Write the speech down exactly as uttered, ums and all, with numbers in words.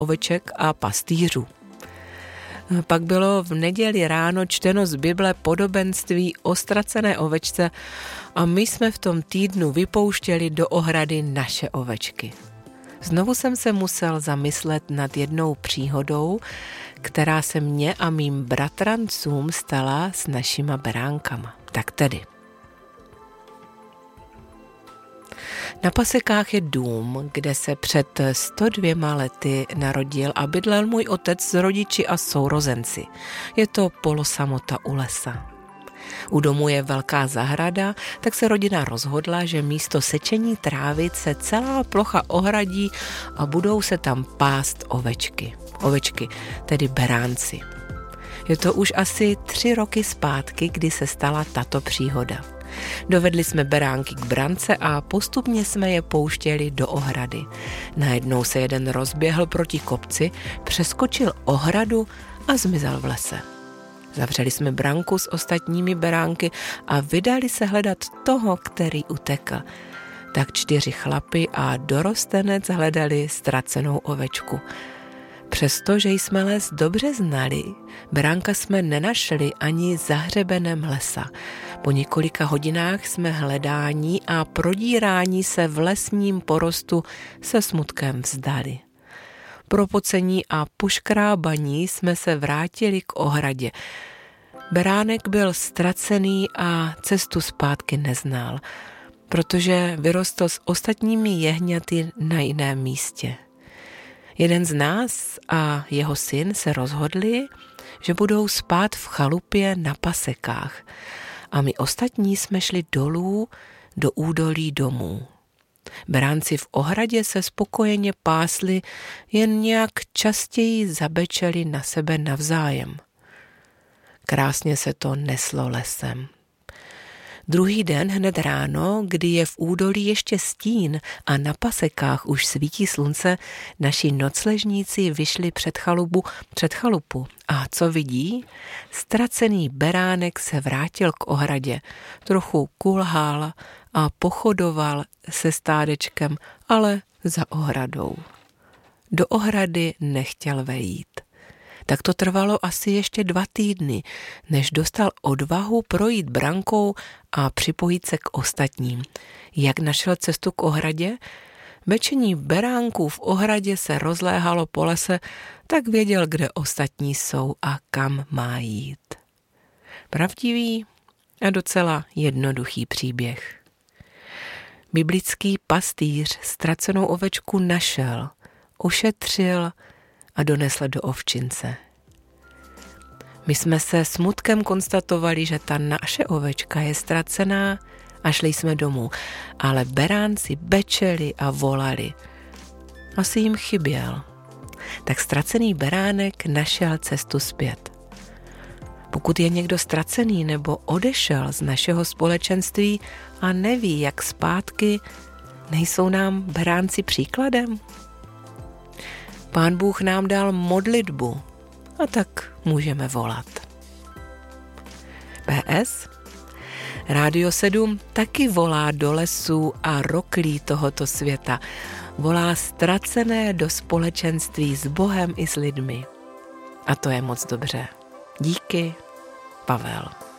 oveček a pastýřů. Pak bylo v neděli ráno čteno z Bible podobenství o ztracené ovečce a my jsme v tom týdnu vypouštěli do ohrady naše ovečky. Znovu jsem se musel zamyslet nad jednou příhodou, která se mně a mým bratrancům stala s našima beránkama. Tak tedy. Na Pasekách je dům, kde se před sto dvěma lety narodil a bydlel můj otec s rodiči a sourozenci. Je to polosamota u lesa. U domu je velká zahrada, tak se rodina rozhodla, že místo sečení trávy se celá plocha ohradí a budou se tam pást ovečky. Ovečky, tedy beránci. Je to už asi tři roky zpátky, kdy se stala tato příhoda. Dovedli jsme beránky k brance a postupně jsme je pouštěli do ohrady. Najednou se jeden rozběhl proti kopci, přeskočil ohradu a zmizel v lese. Zavřeli jsme branku s ostatními beránky a vydali se hledat toho, který utekl. Tak čtyři chlapi a dorostenec hledali ztracenou ovečku. Přestože jsme les dobře znali, beránka jsme nenašli ani za hřebenem lesa. Po několika hodinách jsme hledání a prodírání se v lesním porostu se smutkem vzdali. Propocení a poškrábaní jsme se vrátili k ohradě. Beránek byl ztracený a cestu zpátky neznal, protože vyrostl s ostatními jehňaty na jiném místě. Jeden z nás a jeho syn se rozhodli, že budou spát v chalupě na Pasekách a my ostatní jsme šli dolů do údolí domů. Beránci v ohradě se spokojeně pásli, jen nějak častěji zabečeli na sebe navzájem. Krásně se to neslo lesem. Druhý den hned ráno, kdy je v údolí ještě stín a na Pasekách už svítí slunce, naši nocležníci vyšli před chalupu, před chalupu. A co vidí? Ztracený beránek se vrátil k ohradě. Trochu kulhal a pochodoval se stádečkem, ale za ohradou. Do ohrady nechtěl vejít. Tak to trvalo asi ještě dva týdny, než dostal odvahu projít brankou a připojit se k ostatním. Jak našel cestu k ohradě? Bečení beránků v ohradě se rozléhalo po lese, tak věděl, kde ostatní jsou a kam má jít. Pravdivý a docela jednoduchý příběh. Biblický pastýř ztracenou ovečku našel, ošetřil a donesl do ovčince. My jsme se smutkem konstatovali, že ta naše ovečka je ztracená a šli jsme domů, ale beránci bečeli a volali. Asi jim chyběl. Tak ztracený beránek našel cestu zpět. Pokud je někdo ztracený nebo odešel z našeho společenství a neví, jak zpátky, nejsou nám beránci příkladem? Pán Bůh nám dal modlitbu a tak můžeme volat. P S. Rádio sedm taky volá do lesů a roklí tohoto světa. Volá ztracené do společenství s Bohem i s lidmi. A to je moc dobře. Díky, Pavel.